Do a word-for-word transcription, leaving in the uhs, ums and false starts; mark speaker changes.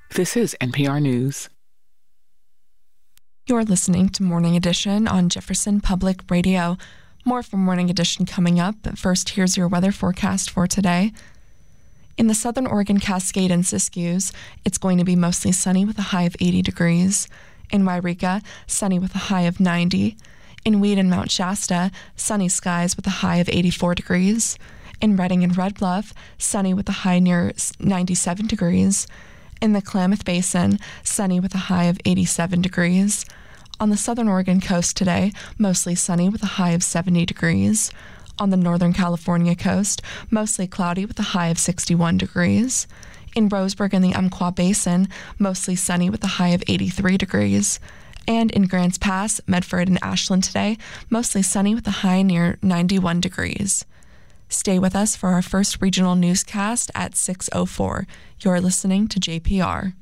Speaker 1: This is N P R News.
Speaker 2: You're listening to Morning Edition on Jefferson Public Radio. More from Morning Edition coming up, but first here's your weather forecast for today. In the southern Oregon Cascade and Siskiyous, it's going to be mostly sunny with a high of eighty degrees. In Wairika, sunny with a high of ninety. In Weed and Mount Shasta, sunny skies with a high of eighty-four degrees. In Redding and Red Bluff, sunny with a high near ninety-seven degrees. In the Klamath Basin, sunny with a high of eighty-seven degrees. On the southern Oregon coast today, mostly sunny with a high of seventy degrees. On the northern California coast, mostly cloudy with a high of sixty-one degrees. In Roseburg and the Umpqua Basin, mostly sunny with a high of eighty-three degrees. And in Grants Pass, Medford, and Ashland today, mostly sunny with a high near ninety-one degrees. Stay with us for our first regional newscast at six oh four. You're listening to J P R.